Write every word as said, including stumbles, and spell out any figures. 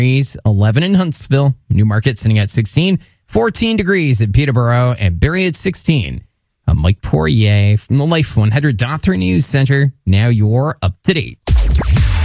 eleven in Huntsville, Newmarket sitting at sixteen, fourteen degrees at Peterborough, and Barrie at sixteen. I'm Mike Poirier from the Life one hundred point three News Center. Now you're up to date.